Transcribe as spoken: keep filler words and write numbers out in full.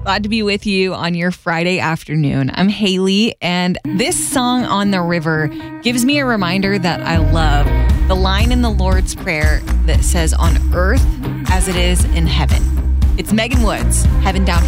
Glad to be with you on your Friday afternoon. I'm Haley, and this song, On the River, gives me a reminder that I love the line in the Lord's Prayer that says, on earth as it is in heaven. It's Megan Woods, Heaven Down